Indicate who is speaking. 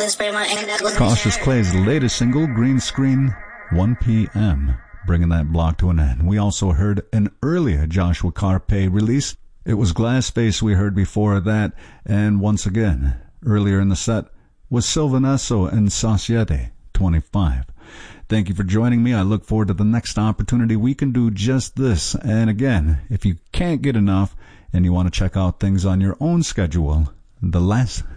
Speaker 1: Cautious Clay's latest single, Green Screen, 1 p.m., bringing that block to an end. We also heard an earlier Joshua Carpe release. It was Glassface we heard before that, and once again, earlier in the set was Sylvanesso and Societe, 25. Thank you for joining me. I look forward to the next opportunity we can do just this. And again, if you can't get enough and you want to check out things on your own schedule, the last